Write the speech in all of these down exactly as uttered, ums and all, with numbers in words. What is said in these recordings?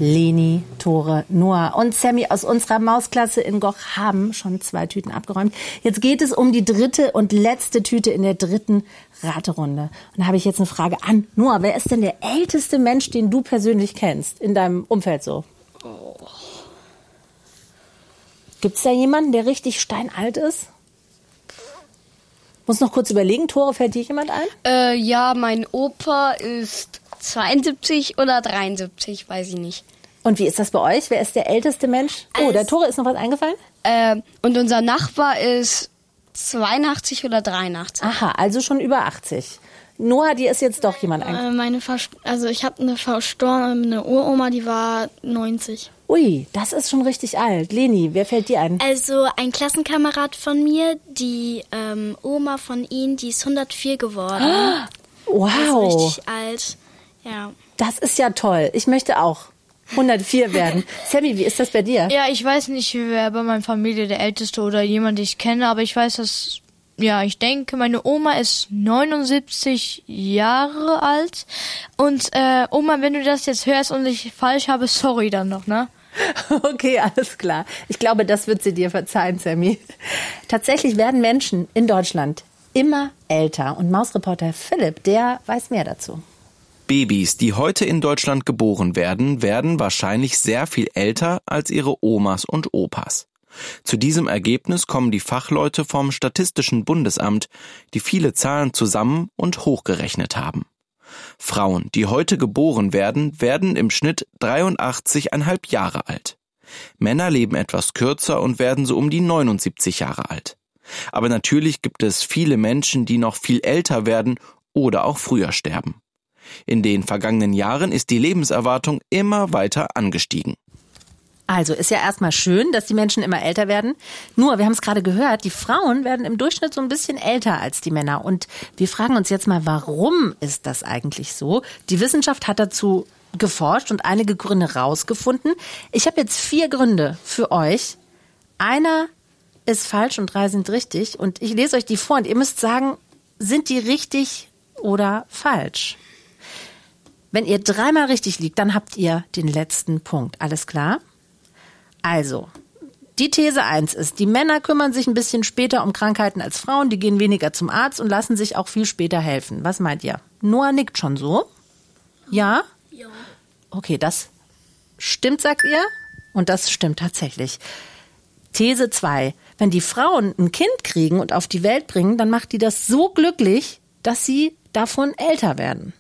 Leni, Tore, Noah und Sammy aus unserer Mausklasse in Goch haben schon zwei Tüten abgeräumt. Jetzt geht es um die dritte und letzte Tüte in der dritten Raterunde. Und da habe ich jetzt eine Frage an Noah. Wer ist denn der älteste Mensch, den du persönlich kennst, in deinem Umfeld so? Oh. Gibt es da jemanden, der richtig steinalt ist? Muss noch kurz überlegen. Tore, fällt dir jemand ein? Äh, ja, mein Opa ist zweiundsiebzig oder dreiundsiebzig, weiß ich nicht. Und wie ist das bei euch? Wer ist der älteste Mensch? Oh, Also, der Tore, ist noch was eingefallen? Äh, und unser Nachbar ist zweiundachtzig oder dreiundachtzig. Aha, also schon über achtzig. Noah, dir ist jetzt doch jemand eingefallen. Äh, meine Vers- also ich habe eine verstorbene Uroma, die war neunzig. Ui, das ist schon richtig alt. Leni, wer fällt dir ein? Also ein Klassenkamerad von mir, die ähm, Oma von ihm, die ist hundertvier geworden. Wow. Also richtig alt. Ja. Das ist ja toll. Ich möchte auch hundertvier werden. Sammy, wie ist das bei dir? Ja, ich weiß nicht, wer bei meiner Familie der Älteste oder jemand, den ich kenne, aber ich weiß, dass, ja, ich denke, meine Oma ist neunundsiebzig Jahre alt. Und äh, Oma, wenn du das jetzt hörst und ich falsch habe, sorry dann noch, ne? Okay, alles klar. Ich glaube, das wird sie dir verzeihen, Sammy. Tatsächlich werden Menschen in Deutschland immer älter. Und Mausreporter Philipp, der weiß mehr dazu. Babys, die heute in Deutschland geboren werden, werden wahrscheinlich sehr viel älter als ihre Omas und Opas. Zu diesem Ergebnis kommen die Fachleute vom Statistischen Bundesamt, die viele Zahlen zusammen und hochgerechnet haben. Frauen, die heute geboren werden, werden im Schnitt dreiundachtzig Komma fünf Jahre alt. Männer leben etwas kürzer und werden so um die neunundsiebzig Jahre alt. Aber natürlich gibt es viele Menschen, die noch viel älter werden oder auch früher sterben. In den vergangenen Jahren ist die Lebenserwartung immer weiter angestiegen. Also ist ja erstmal schön, dass die Menschen immer älter werden. Nur, wir haben es gerade gehört, die Frauen werden im Durchschnitt so ein bisschen älter als die Männer. Und wir fragen uns jetzt mal, warum ist das eigentlich so? Die Wissenschaft hat dazu geforscht und einige Gründe rausgefunden. Ich habe jetzt vier Gründe für euch. Einer ist falsch und drei sind richtig. Und ich lese euch die vor und ihr müsst sagen, sind die richtig oder falsch? Wenn ihr dreimal richtig liegt, dann habt ihr den letzten Punkt. Alles klar? Also, die These eins ist, die Männer kümmern sich ein bisschen später um Krankheiten als Frauen, die gehen weniger zum Arzt und lassen sich auch viel später helfen. Was meint ihr? Noah nickt schon so. Ja? Ja. Okay, das stimmt, sagt ihr. Und das stimmt tatsächlich. These zwei. Wenn die Frauen ein Kind kriegen und auf die Welt bringen, dann macht die das so glücklich, dass sie davon älter werden.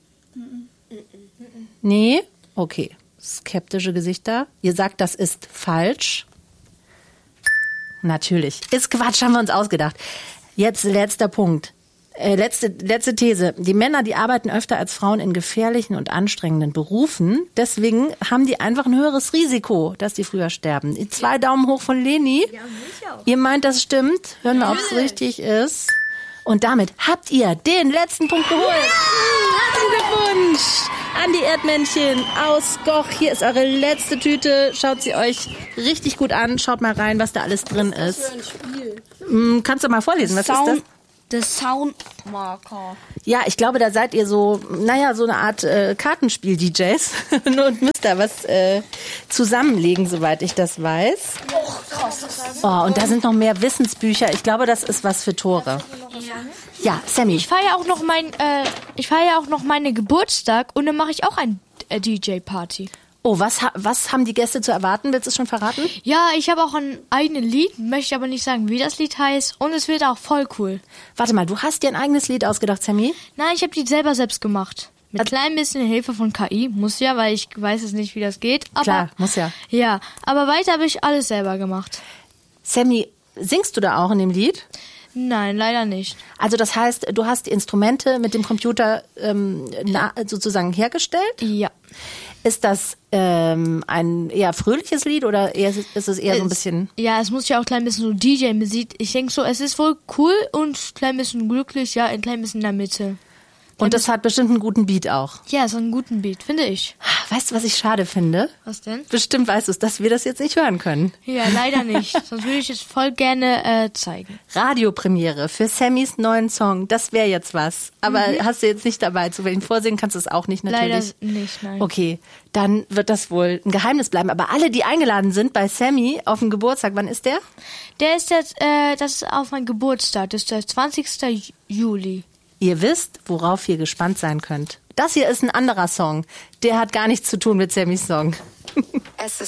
Nee? Okay. Skeptische Gesichter. Ihr sagt, das ist falsch. Natürlich. Ist Quatsch, haben wir uns ausgedacht. Jetzt letzter Punkt. Äh, letzte, letzte These. Die Männer, die arbeiten öfter als Frauen in gefährlichen und anstrengenden Berufen. Deswegen haben die einfach ein höheres Risiko, dass die früher sterben. Zwei Daumen hoch von Leni. Ja, mich auch. Ihr meint, das stimmt. Hören wir, ob es richtig ist. Und damit habt ihr den letzten Punkt geholt. Herzlichen Glückwunsch an die Erdmännchen aus Goch. Hier ist eure letzte Tüte. Schaut sie euch richtig gut an. Schaut mal rein, was da alles drin ist. Was ist das für ein Spiel? Kannst du mal vorlesen, was Sound, ist das? der Soundmarker. Ja, ich glaube, da seid ihr so, naja, so eine Art äh, Kartenspiel-D Js und müsst da was äh, zusammenlegen, soweit ich das weiß. Oh, krass. Oh, und da sind noch mehr Wissensbücher. Ich glaube, das ist was für Tore. Ja, Sammy. Ich feiere auch noch mein, äh, ich feiere auch noch meine Geburtstag und dann mache ich auch ein äh, D J-Party. Oh, was, ha- was haben die Gäste zu erwarten? Willst du es schon verraten? Ja, ich habe auch ein eigenes Lied, möchte aber nicht sagen, wie das Lied heißt. Und es wird auch voll cool. Warte mal, du hast dir ein eigenes Lied ausgedacht, Sammy? Nein, ich habe die selber selbst gemacht. Mit ein klein bisschen Hilfe von K I. Muss ja, weil ich weiß es nicht, wie das geht. Aber, Klar, muss ja. Ja, aber weiter habe ich alles selber gemacht. Sammy, singst du da auch in dem Lied? Nein, leider nicht. Also das heißt, du hast die Instrumente mit dem Computer ähm, na, sozusagen hergestellt? Ja. Ist das ähm, ein eher fröhliches Lied oder eher, ist es eher so ein bisschen... Ja, es muss ja auch ein klein bisschen so D J-Musik. Ich denke so, es ist wohl cool und ein klein bisschen glücklich, ja, ein klein bisschen in der Mitte. Und das hat bestimmt einen guten Beat auch. Ja, so einen guten Beat, finde ich. Weißt du, was ich schade finde? Was denn? Bestimmt weißt du es, dass wir das jetzt nicht hören können. Ja, leider nicht. Sonst würde ich es voll gerne äh, zeigen. Radiopremiere für Sammys neuen Song, das wäre jetzt was. Aber mhm. hast du jetzt nicht dabei. Zu welchen Vorsehen kannst du es auch nicht natürlich. Leider nicht, nein. Okay, dann wird das wohl ein Geheimnis bleiben. Aber alle, die eingeladen sind bei Sammy auf dem Geburtstag, wann ist der? Der ist jetzt, äh, das ist auf meinen Geburtstag, das ist der zwanzigsten Juli. Ihr wisst, worauf ihr gespannt sein könnt. Das hier ist ein anderer Song. Der hat gar nichts zu tun mit Sammys Song.